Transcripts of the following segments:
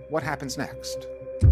what happens next?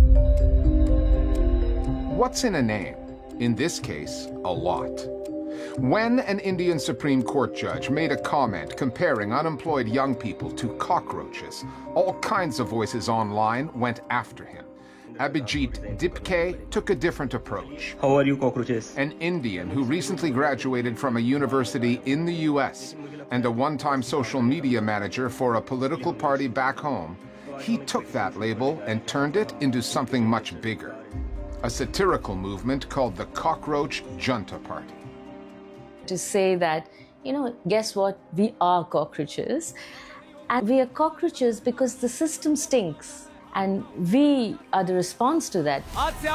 What's in a name? In this case, a lot. When an Indian Supreme Court judge made a comment comparing unemployed young people to cockroaches, all kinds of voices online went after him. Abhijit Dipke took a different approach. How are you, cockroaches? An Indian who recently graduated from a university in the US and a one-time social media manager for a political party back home, he took that label and turned it into something much bigger. A satirical movement called the Cockroach Junta Party. To say that, guess what? We are cockroaches. And we are cockroaches because the system stinks. And we are the response to that.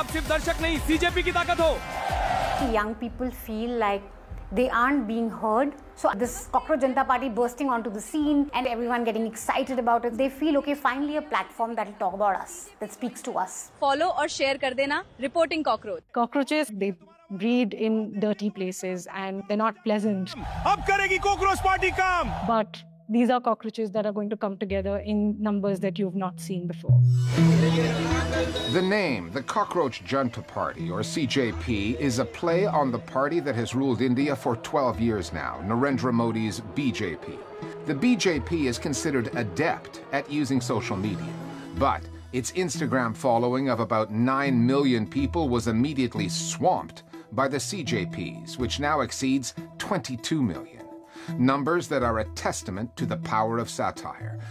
Young people feel like they aren't being heard. So this Cockroach Junta Party bursting onto the scene and everyone getting excited about it. They feel, okay, finally a platform that will talk about us, that speaks to us. Follow or share kar dena, reporting cockroach. Cockroaches, they breed in dirty places and they're not pleasant. Ab karegi cockroach party kaam. But these are cockroaches that are going to come together in numbers that you've not seen before. The name, the Cockroach Junta Party, or CJP, is a play on the party that has ruled India for 12 years now, Narendra Modi's BJP. The BJP is considered adept at using social media, but its Instagram following of about 9 million people was immediately swamped by the CJP's, which now exceeds 22 million. Numbers that are a testament to the power of satire.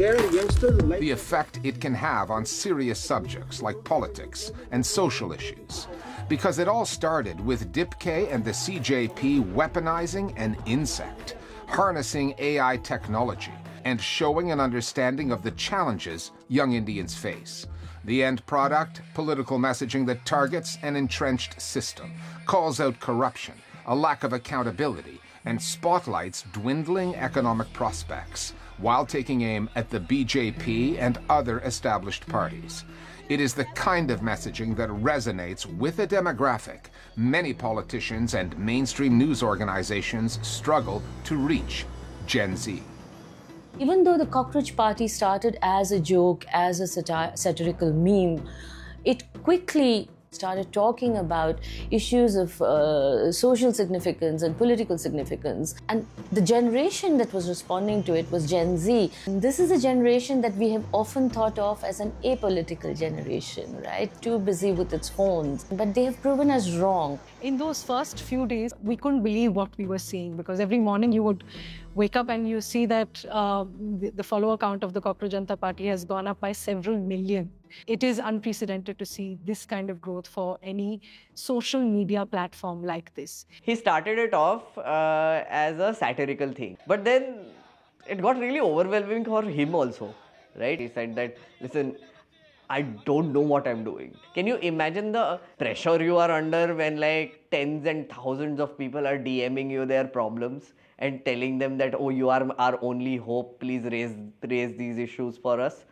The effect it can have on serious subjects like politics and social issues. Because it all started with Dipke and the CJP weaponizing an insect, harnessing AI technology, and showing an understanding of the challenges young Indians face. The end product, political messaging that targets an entrenched system, calls out corruption, a lack of accountability, and spotlights dwindling economic prospects, while taking aim at the BJP and other established parties. It is the kind of messaging that resonates with a demographic many politicians and mainstream news organizations struggle to reach: Gen Z. Even though the Cockroach Party started as a joke, as a satirical meme, it quickly started talking about issues of social significance and political significance. And the generation that was responding to it was Gen Z. And this is a generation that we have often thought of as an apolitical generation, right? Too busy with its phones. But they have proven us wrong. In those first few days, we couldn't believe what we were seeing because every morning you would wake up and you see that the follower count of the Cockroach Junta Party has gone up by several million. It is unprecedented to see this kind of growth for any social media platform like this. He started it off as a satirical thing, but then it got really overwhelming for him also, right? He said that, listen, I don't know what I'm doing. Can you imagine the pressure you are under when like tens and thousands of people are DMing you their problems and telling them that, oh, you are our only hope, please raise these issues for us?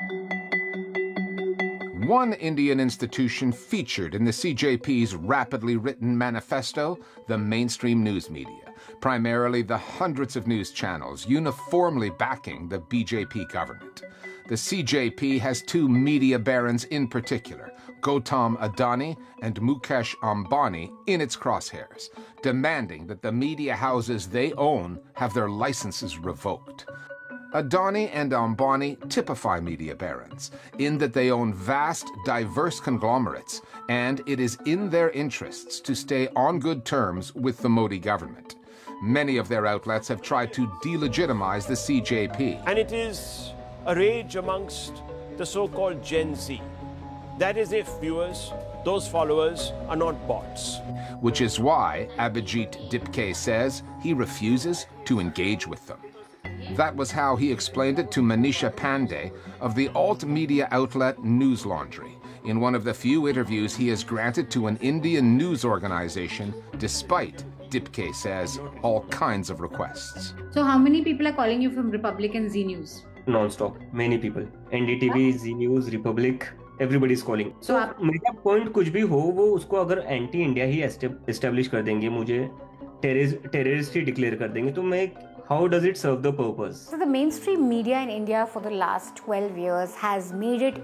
One Indian institution featured in the CJP's rapidly written manifesto, the mainstream news media, primarily the hundreds of news channels uniformly backing the BJP government. The CJP has two media barons in particular, Gautam Adani and Mukesh Ambani, in its crosshairs, demanding that the media houses they own have their licenses revoked. Adani and Ambani typify media barons in that they own vast, diverse conglomerates, and it is in their interests to stay on good terms with the Modi government. Many of their outlets have tried to delegitimize the CJP. And it is a rage amongst the so-called Gen Z. That is if viewers, those followers, are not bots. Which is why Abhijit Dipke says he refuses to engage with them. That was how he explained it to Manisha Pandey of the alt-media outlet News Laundry, in one of the few interviews he has granted to an Indian news organization, despite, Dipke says, all kinds of requests. So how many people are calling you from Republic and Z News? Non-stop, many people. NDTV, Z News, Republic, everybody is calling. So मेरा point कुछ भी हो वो उसको अगर anti India ही establish कर देंगे, मुझे terrorist ही declare कर देंगे, तो मैं how does it serve the purpose? So the mainstream media in India for the last 12 years has made it